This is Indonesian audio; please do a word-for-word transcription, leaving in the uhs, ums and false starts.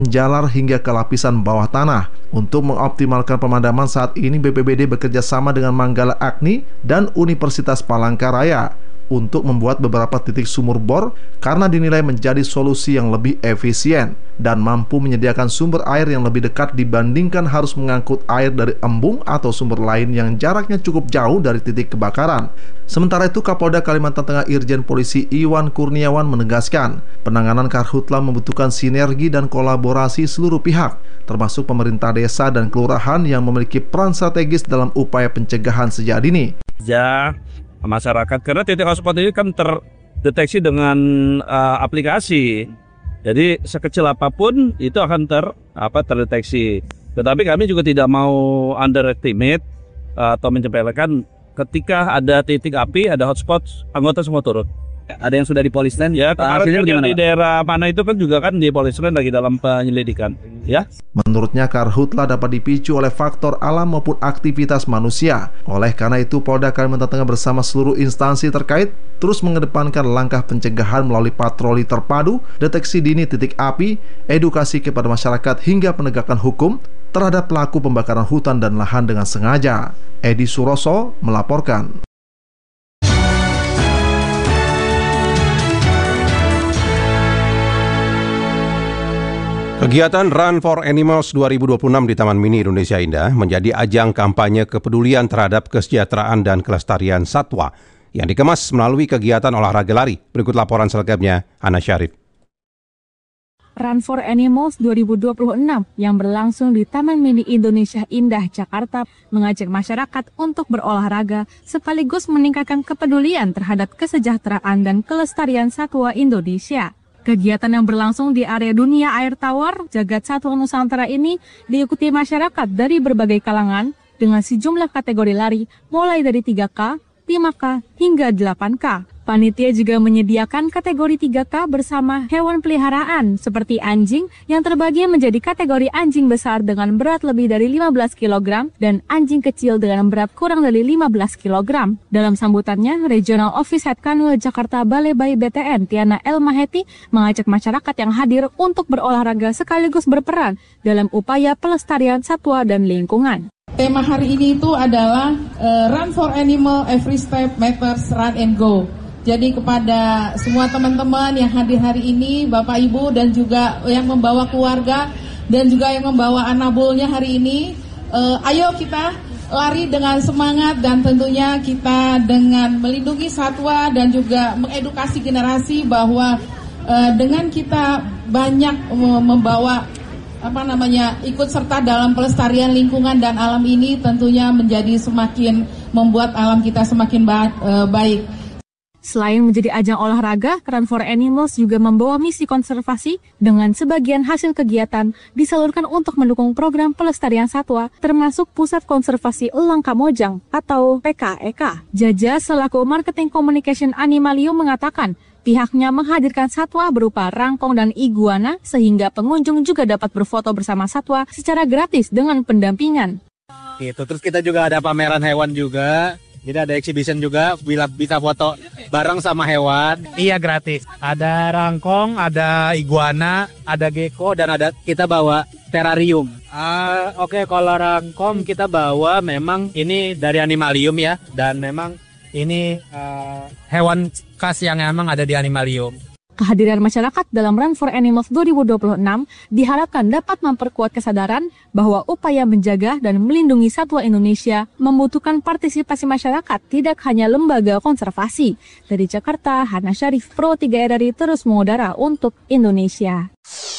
jalar hingga ke lapisan bawah tanah. Untuk mengoptimalkan pemadaman saat ini B P B D bekerja sama dengan Manggala Agni dan Universitas Palangkaraya untuk membuat beberapa titik sumur bor karena dinilai menjadi solusi yang lebih efisien dan mampu menyediakan sumber air yang lebih dekat dibandingkan harus mengangkut air dari embung atau sumber lain yang jaraknya cukup jauh dari titik kebakaran. Sementara itu, Kapolda Kalimantan Tengah Irjen Polisi Iwan Kurniawan menegaskan, penanganan karhutla membutuhkan sinergi dan kolaborasi seluruh pihak, termasuk pemerintah desa dan kelurahan yang memiliki peran strategis dalam upaya pencegahan sejak dini. Ya, masyarakat, karena titik hotspot ini kan terdeteksi dengan uh, aplikasi, jadi sekecil apapun itu akan ter apa terdeteksi. Tetapi kami juga tidak mau underestimate uh, atau menyepelekan ketika ada titik api, ada hotspot, anggota semua turun. Ada yang sudah di Polisland ya, hasilnya gimana di daerah mana itu kan juga kan di Polisland lagi dalam penyelidikan ya. Menurutnya karhutla dapat dipicu oleh faktor alam maupun aktivitas manusia. Oleh karena itu Polda Kalimantan Tengah bersama seluruh instansi terkait terus mengedepankan langkah pencegahan melalui patroli terpadu, deteksi dini titik api, edukasi kepada masyarakat hingga penegakan hukum terhadap pelaku pembakaran hutan dan lahan dengan sengaja. Edi Suroso melaporkan. Kegiatan Run for Animals dua ribu dua puluh enam di Taman Mini Indonesia Indah menjadi ajang kampanye kepedulian terhadap kesejahteraan dan kelestarian satwa yang dikemas melalui kegiatan olahraga lari. Berikut laporan selengkapnya, Hana Syarif. Run for Animals dua ribu dua puluh enam yang berlangsung di Taman Mini Indonesia Indah, Jakarta mengajak masyarakat untuk berolahraga sekaligus meningkatkan kepedulian terhadap kesejahteraan dan kelestarian satwa Indonesia. Kegiatan yang berlangsung di area Dunia Air Tower, Jagat Satwa Nusantara ini diikuti masyarakat dari berbagai kalangan dengan sejumlah kategori lari mulai dari tiga K, lima K, hingga delapan K. Panitia juga menyediakan kategori tiga K bersama hewan peliharaan seperti anjing yang terbagi menjadi kategori anjing besar dengan berat lebih dari lima belas kilogram dan anjing kecil dengan berat kurang dari lima belas kilogram. Dalam sambutannya, Regional Office Head Kanwil Jakarta Balai Bayi B T N Tiana El Maheti mengajak masyarakat yang hadir untuk berolahraga sekaligus berperan dalam upaya pelestarian satwa dan lingkungan. Tema hari ini itu adalah uh, Run for Animal, Every Step Matters, Run and Go. Jadi kepada semua teman-teman yang hadir hari ini, Bapak Ibu dan juga yang membawa keluarga dan juga yang membawa anabulnya hari ini, uh, ayo kita lari dengan semangat dan tentunya kita dengan melindungi satwa dan juga mengedukasi generasi bahwa uh, dengan kita banyak uh, membawa apa namanya ikut serta dalam pelestarian lingkungan dan alam ini tentunya menjadi semakin membuat alam kita semakin ba- uh, baik. Selain menjadi ajang olahraga, Run for Animals juga membawa misi konservasi dengan sebagian hasil kegiatan disalurkan untuk mendukung program pelestarian satwa termasuk Pusat Konservasi Elang Kamojang atau P K E K. Jaja selaku Marketing Communication Animalium mengatakan pihaknya menghadirkan satwa berupa rangkong dan iguana sehingga pengunjung juga dapat berfoto bersama satwa secara gratis dengan pendampingan. Gitu, terus kita juga ada pameran hewan juga. Jadi ada exhibition juga, bila bisa foto bareng sama hewan. Iya gratis. Ada rangkong, ada iguana, ada gecko, dan ada kita bawa terrarium. Uh, Oke, okay, kalau rangkong kita bawa memang ini dari animalium ya, dan memang ini uh, hewan khas yang memang ada di animalium. Kehadiran masyarakat dalam Run for Animals dua ribu dua puluh enam diharapkan dapat memperkuat kesadaran bahwa upaya menjaga dan melindungi satwa Indonesia membutuhkan partisipasi masyarakat, tidak hanya lembaga konservasi. Dari Jakarta, Hana Syarif, Pro tiga R R I terus mengudara untuk Indonesia.